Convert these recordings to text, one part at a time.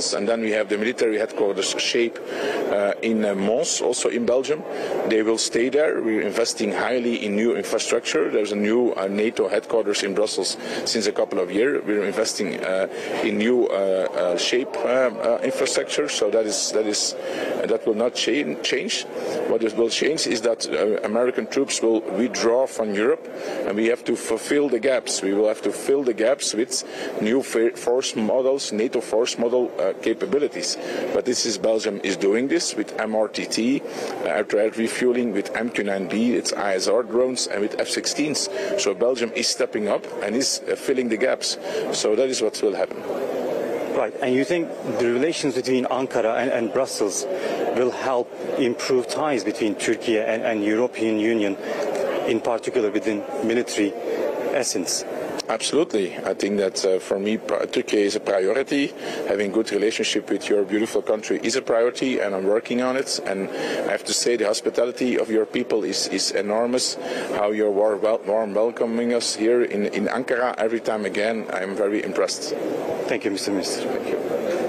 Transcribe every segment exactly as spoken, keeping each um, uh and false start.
Brussels, and then we have the military headquarters SHAPE uh, in uh, Mons, also in Belgium. They will stay there. We're investing highly in new infrastructure. There's a new uh, NATO headquarters in Brussels since a couple of years. We're investing uh, in new uh, uh, SHAPE uh, uh, infrastructure, so that is that is uh, that will not change. change. What it will change is that uh, American troops will withdraw from Europe, and we have to fulfill the gaps. We will have to fill the gaps with new force models, NATO force model uh, capabilities. But this is Belgium is doing this with M R T T, uh, air-to-air refueling, with M Q nine B, its I S R drones, and with F sixteens. So Belgium is stepping up and is uh, filling the gaps. So that is what will happen. Right, and you think the relations between Ankara and, and Brussels will help improve ties between Turkey and, and European Union, in particular within military essence? Absolutely. I think that uh, for me, Turkey is a priority. Having good relationship with your beautiful country is a priority, and I'm working on it. And I have to say, the hospitality of your people is, is enormous. How you're warm, warm welcoming us here in, in Ankara every time again, I'm very impressed. Thank you, Mister Minister. Thank you.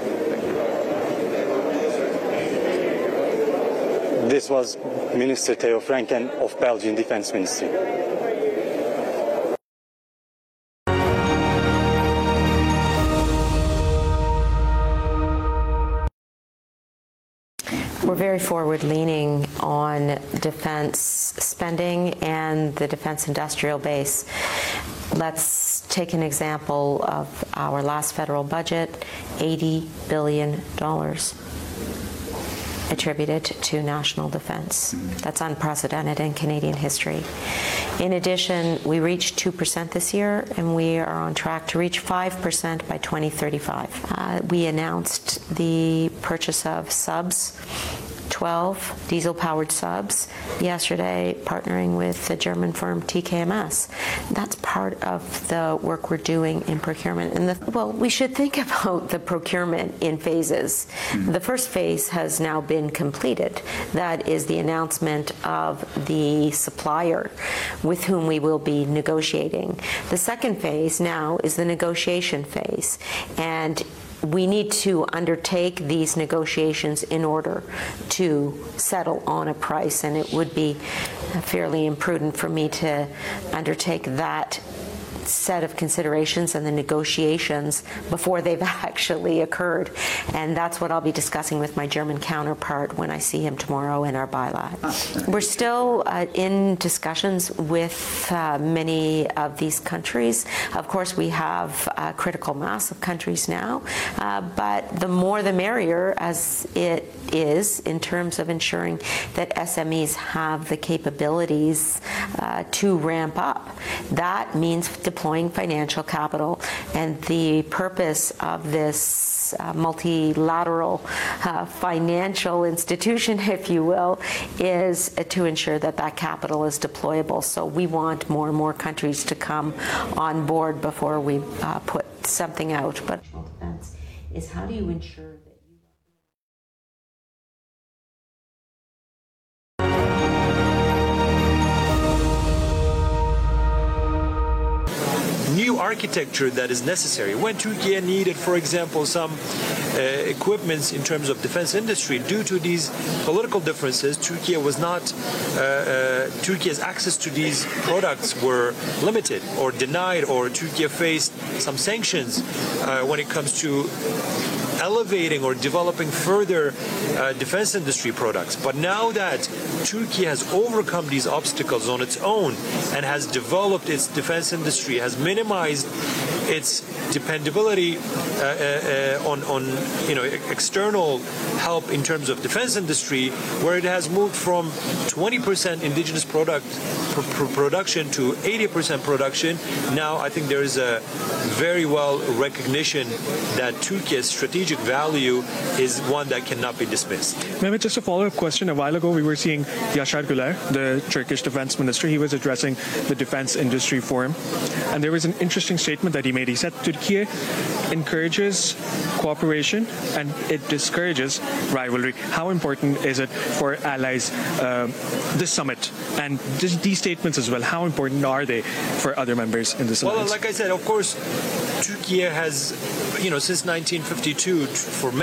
This was Minister Theo Franken of Belgian Defense Ministry. We're very forward-leaning on defense spending and the defense industrial base. Let's take an example of our last federal budget, eighty billion dollars attributed to national defense. That's unprecedented in Canadian history. In addition, we reached two percent this year, and we are on track to reach five percent by twenty thirty-five. Uh, we announced the purchase of subs, twelve diesel-powered subs yesterday, partnering with the German firm T K M S. That's part of the work we're doing in procurement. And the, well, we should think about the procurement in phases. Mm-hmm. The first phase has now been completed. That is the announcement of the supplier with whom we will be negotiating. The second phase now is the negotiation phase. And we need to undertake these negotiations in order to settle on a price, and it would be fairly imprudent for me to undertake that set of considerations and the negotiations before they've actually occurred. And that's what I'll be discussing with my German counterpart when I see him tomorrow in our bilat. We're still uh, in discussions with uh, many of these countries. Of course, we have a critical mass of countries now, uh, but the more the merrier, as it is in terms of ensuring that S M Es have the capabilities uh, to ramp up. That means deploying financial capital, and the purpose of this uh, multilateral uh, financial institution, if you will, is to ensure that that capital is deployable. So we want more and more countries to come on board before we uh, put something out. But defense is, how do you ensure that new architecture that is necessary. When Turkey needed, for example, some uh, equipments in terms of defense industry, due to these political differences, Turkey was not, uh, uh, Turkey's access to these products were limited or denied, or Turkey faced some sanctions uh, when it comes to elevating or developing further uh, defense industry products. But now that Turkey has overcome these obstacles on its own and has developed its defense industry, has minimized its dependability uh, uh, on, on you know, external help in terms of defense industry, where it has moved from twenty percent indigenous product pr pr production to eighty percent production. Now I think there is a very well recognition that Turkey's strategic value is one that cannot be dismissed. Mehmet, just a follow-up question. A while ago we were seeing Yaşar Güler, the Turkish defense minister. He was addressing the defense industry forum, and there was an interesting statement that he made. He said Turkey encourages cooperation and it discourages rivalry. How important is it for allies, uh, this summit, and this, these statements as well, how important are they for other members in this alliance? Well, like I said, of course, Turkey has, you know, since nineteen fifty-two, for